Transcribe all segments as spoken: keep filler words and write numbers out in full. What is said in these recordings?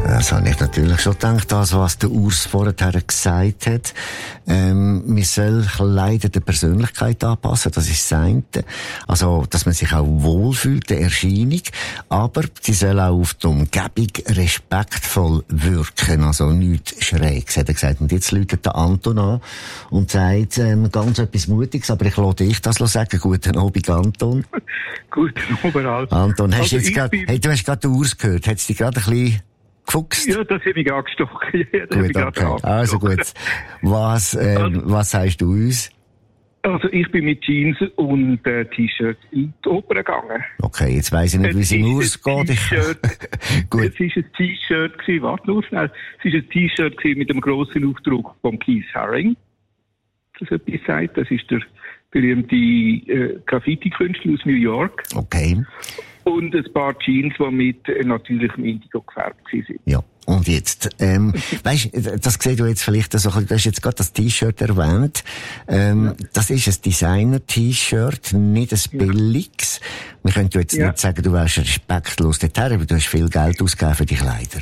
Das habe ich natürlich schon gedacht, das, was der Urs vorher gesagt hat. Ähm, man soll Kleider der Persönlichkeit anpassen, das ist das eine. Also, dass man sich auch wohlfühlt, der Erscheinung. Aber sie soll auch auf die Umgebung respektvoll wirken, also nichts Schräges, hat er gesagt. Und jetzt läutet der Anton an und sagt, ähm, ganz etwas Mutiges, aber ich lasse dich das sagen. Guten Abend, Anton. Guten Abend, Alter. Anton, hast Also jetzt grad, hey, du hast gerade den Urs gehört. Hat's dich gerade ein bisschen gefuchst? Ja, das habe ich angestochen. Ja, das gut, okay. angestochen. Also gut. Was, ähm, also, was sagst du uns? Also ich bin mit Jeans und äh, T-Shirt in die Oper gegangen. Okay, jetzt weiss ich nicht, wie es im Urs geht. Gut. Es war ein T-Shirt gewesen, warte nur schnell. Es war ein T-Shirt gewesen mit einem grossen Aufdruck von Keith Haring. Das etwas sagt. Das ist der berühmte äh, Graffiti-Künstler aus New York. Okay. Und ein paar Jeans, die mit äh, natürlichem Indigo gefärbt sind. Ja. Und jetzt, ähm, weisst, das siehst du jetzt vielleicht so, du hast jetzt gerade das T-Shirt erwähnt. Ähm, ja. Das ist ein Designer-T-Shirt, nicht ein billiges. Wir können jetzt ja. nicht sagen, du wärst respektlos dorthin, aber du hast viel Geld ausgegeben für die Kleider.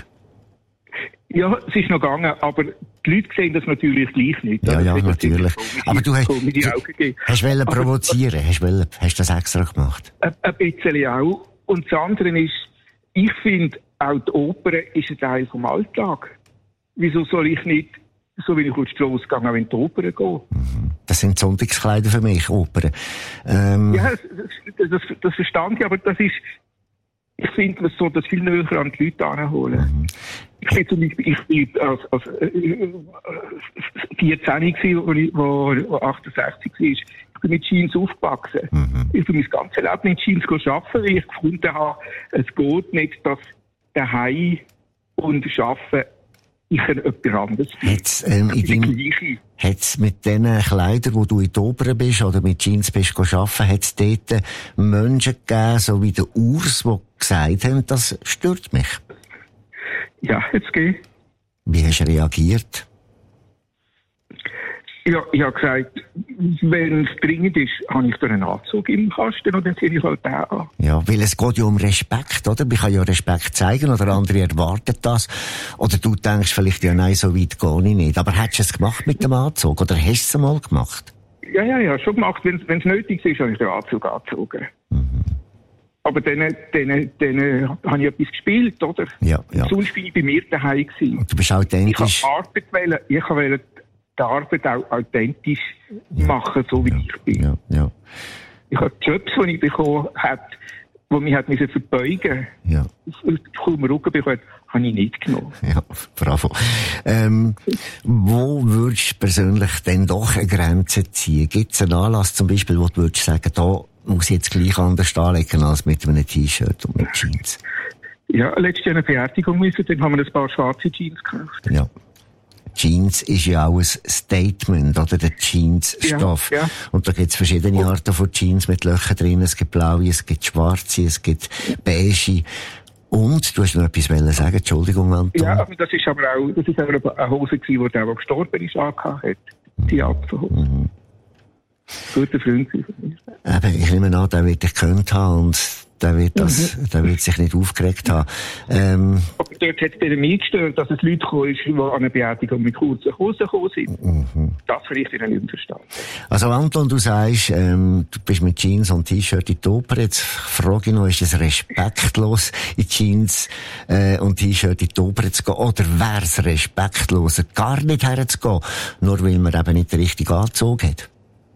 Ja, es ist noch gegangen, aber die Leute sehen das natürlich gleich nicht. Ja, ja, natürlich. Aber du hast, du, hast wollen provozieren, hast, wollen, hast das extra gemacht? Ein, ein bisschen auch. Und das andere ist, ich finde, auch die Oper ist ein Teil vom Alltag. Wieso soll ich nicht, so wie ich auf die Strasse gehe, auch in die Oper gehen? Das sind Sonntagskleider für mich, Opern. Ähm. Ja, das, das, das verstand ich, aber das ist, ich finde, man soll das viel näher an die Leute anholen. Mhm. Ich bin zum Beispiel, ich bin als, als äh, vierzehn gewesen, wo ich, wo, wo achtundsechzig war. Ich bin mit Jeans aufgewachsen. Mhm. Ich bin mein ganzes Leben in Jeans arbeiten, weil ich gefunden habe, es geht nicht, dass daheim und arbeiten ich kann etwas anderes bin. Hat's, ähm, in deinem, hat's mit den Kleidern, wo du in die Oper bist oder mit Jeans bist arbeiten, hat's dort Menschen gegeben, so wie der Urs, die gesagt haben, das stört mich? Ja, jetzt geh. Wie hast du reagiert? Ja, ich habe gesagt, wenn es dringend ist, habe ich da einen Anzug im Kasten und dann ziehe ich halt den an. Ja, weil es geht ja um Respekt, oder? Man kann ja Respekt zeigen oder andere erwarten das. Oder du denkst vielleicht, ja nein, so weit gehe ich nicht. Aber hättest du es gemacht mit dem Anzug oder hast du es mal gemacht? Ja, ja, ja, schon gemacht. Wenn es nötig ist, habe ich den Anzug angezogen. Mhm. Aber dann, dann, dann habe ich etwas gespielt, oder? Ja, ja. Sonst bin ich bei mir daheim gewesen. Und du bist authentisch. Ich habe Arbeit wählen, ich wollte die Arbeit auch authentisch ja. machen, so wie ja. ich bin. Ja, ja. Ich habe Jobs, die ich bekommen habe, die mich hat müssen verbeugen. Ja. Kaum Rücken bekommen, habe ich nicht genommen. Ja, bravo. Ähm, wo würdest du persönlich denn doch eine Grenze ziehen? Gibt es einen Anlass zum Beispiel, wo du würdest sagen, da muss ich jetzt gleich anders anlegen als mit einem T-Shirt und mit Jeans? Ja, letztes Jahr eine Beerdigung müssen, dann haben wir ein paar schwarze Jeans gekauft. Ja. Jeans ist ja auch ein Statement, oder? Der Jeansstoff. Ja, ja. Und da gibt es verschiedene oh. Arten von Jeans mit Löchern drin. Es gibt blaue, es gibt schwarze, es gibt beige. Und, du hast noch etwas wollen sagen, Entschuldigung, Anton. Ja, aber das ist aber auch, das ist aber eine Hose gewesen, die der, der gestorben ist, angehabt hat. Die Apfelhose. Mhm. Guter Freund von mir. Eben, ich nehme an, der wird dich gekannt haben und der wird das, mhm. der wird sich nicht aufgeregt haben. Ähm, Aber dort hat es dir mir gestört, dass es Leute gekommen ist, die an einer Beerdigung mit kurzen Hosen gekommen sind. Mhm. Das vielleicht ich nicht verstanden. Also Anton, du sagst, ähm, du bist mit Jeans und T-Shirt in die Oper. Jetzt frage ich noch, ist es respektlos, in Jeans äh, und T-Shirt in die Oper zu gehen? Oder wäre es respektloser, gar nicht herzugehen, nur weil man eben nicht den richtigen Anzug hat?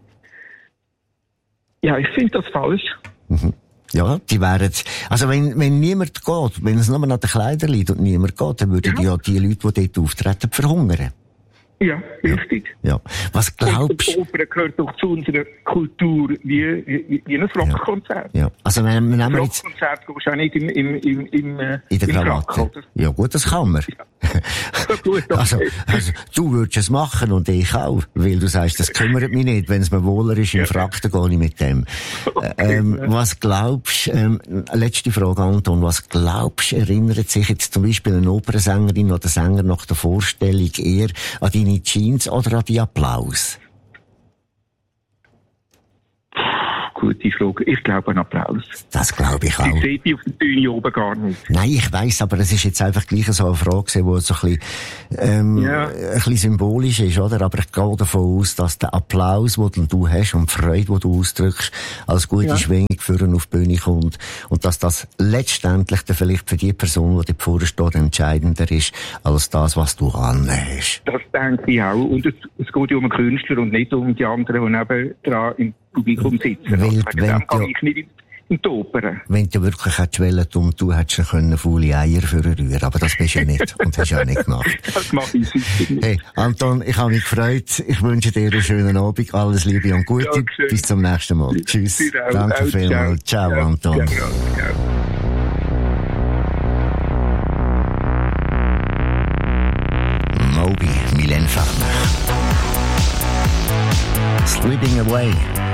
Ja, ich finde das falsch. Mhm. Ja, die wären, also wenn, wenn niemand geht, wenn es nur an den Kleidern liegt und niemand geht, dann würden ja, ja die Leute, die dort auftreten, verhungern. Ja, richtig. Ja. ja. Was glaubst du? Die Oper gehört doch zu unserer Kultur wie, wie, wie ein Rockkonzert. Ja. ja. Also wenn, wenn ein Rockkonzert gehst du auch nicht im, im, im, im, in der im Krawatte. Frack, oder? Ja gut, das kann man. Ja, gut, okay. also, also, du würdest es machen und ich auch, weil du sagst, das kümmert mich nicht. Wenn es mir wohler ist im ja. Frack, dann gehe ich mit dem. Okay, ähm, ja. Was glaubst du, ähm, letzte Frage, Anton, was glaubst du, erinnert sich jetzt zum Beispiel eine Opernsängerin oder Sänger nach der Vorstellung eher an deine Jeans oder an die Applaus? gute Frage. Ich glaube, ein Applaus. Das glaube ich auch. Ich sehe die auf der Bühne oben gar nicht. Nein, ich weiss, aber es ist jetzt einfach gleich so eine Frage, die so ein bisschen, ähm, ja. ein bisschen symbolisch ist, oder? Aber ich gehe davon aus, dass der Applaus, den du hast und die Freude, die du ausdrückst, als gute ja. Schwingung für ihn auf die Bühne kommt. Und dass das letztendlich dann vielleicht für die Person, die dir vorne steht, entscheidender ist, als das, was du anhast. Das denke ich auch. Und es, es geht ja um den Künstler und nicht um die anderen, die neben dran im Publikum sitzen. Weil, also, wenn kann ich nicht in die Oper. Wenn du wirklich hättest wollen, um, du hättest können faule Eier für rühren, aber das bist du ja nicht und hast ja nicht gemacht. Das mache ich sicher nicht. Hey, Anton, ich habe mich gefreut. Ich wünsche dir einen schönen Abend. Alles Liebe und Gute. Dankeschön. Bis zum nächsten Mal. Ja, tschüss. Auch, Danke auch, vielmals. Ciao, ciao Anton. Ciao, ciao. Moby, Mylène Farmer. Slipping away.